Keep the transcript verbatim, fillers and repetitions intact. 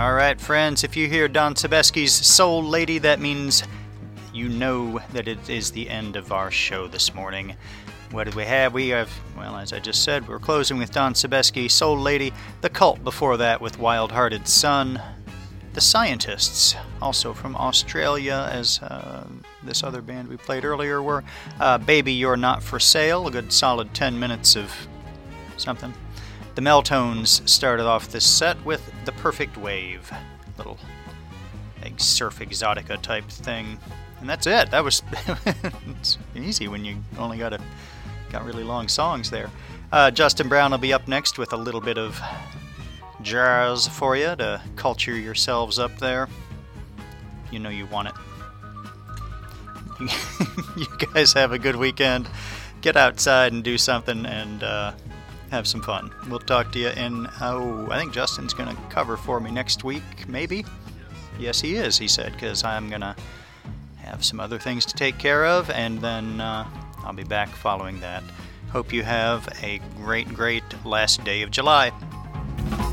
All right, friends, if you hear Don Sebesky's Soul Lady, that means you know that it is the end of our show this morning. What did we have? We have, well, as I just said, we're closing with Don Sebesky, Soul Lady, The Cult before that with Wild Hearted Son, The Scientists, also from Australia, as uh, this other band we played earlier were, uh, Baby You're Not For Sale, a good solid ten minutes of something. The Meltones started off this set with The Perfect Wave, little like, surf exotica type thing. And that's it. That was it's easy when you only got a got really long songs there. Uh, Justin Brown will be up next with a little bit of jazz for you to culture yourselves up there. You know you want it. You guys have a good weekend. Get outside and do something and uh, have some fun. We'll talk to you in, oh, I think Justin's going to cover for me next week, maybe? Yes, he is, he said, because I'm going to have some other things to take care of, and then uh, I'll be back following that. Hope you have a great, great last day of July.